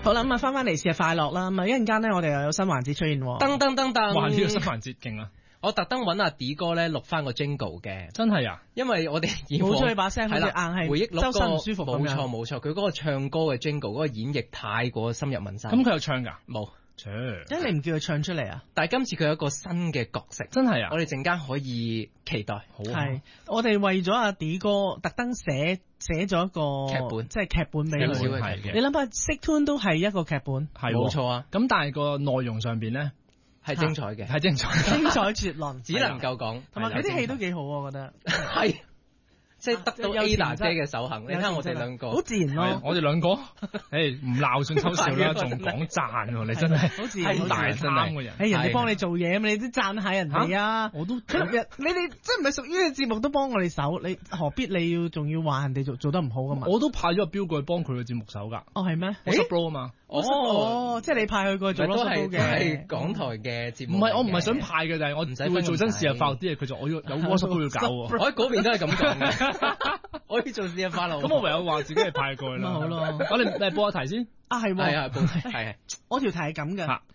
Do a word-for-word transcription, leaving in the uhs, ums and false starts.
好啦，咁啊翻翻嚟試下快樂啦，咁啊一陣間咧我哋又有新環節出現喎。 噔噔噔噔， 哇！呢個新環節勁啊！ 我特登揾阿 D 哥咧錄翻個 jingle 嘅， 真係啊！ 因為我哋冇咗佢把聲，好似硬係回憶錄周身唔舒服咁樣。 冇錯冇錯，佢嗰個唱歌嘅 jingle 嗰個演繹太過深入民心。 咁佢有唱㗎？ 冇。 切， 點解你唔叫佢唱出嚟啊？ 但係今次佢有一個新嘅角色， 真係啊！ 我哋陣間可以期待。好啊， 係我哋為咗阿 D 哥特登寫寫咗一個劇本， 即係劇本俾佢。 係嘅。 你諗下 Sick Tune 都係一個劇本， 係冇錯啊。 咁但係個內容上邊咧係精彩嘅， 係精彩， 精彩絕倫， 只能夠講。 同埋佢啲戲都幾好，我覺得係。即係得到 Ada 姐嘅首肯，你睇下我哋兩個， 好自然咯。 我哋兩個，誒唔鬧算偷笑啦，仲講讚喎，你真係好自然， 好大膽嘅人。 誒人哋幫你做嘢咁，你都讚下人哋啊！ 我都， 你哋真唔係屬於嘅節目都幫我哋手，你何必你要仲要話人哋做做得唔好噶嘛？ 我都派咗個標過去幫佢嘅節目手㗎。 哦係咩？ 我 support 啊嘛。 哦，即係你派佢過去做咯， 係係港台嘅節目。 唔係，我唔係想派嘅，就係我唔使佢做真事又快樂啲嘢，佢就我要有 WhatsApp 都要搞喎。 我喺嗰邊都係咁講嘅，我要做事啊快樂。 咁我唯有話自己係派過去啦。 好咯， 我哋嚟播下題先。 啊係係係係係， 我條題係咁嘅。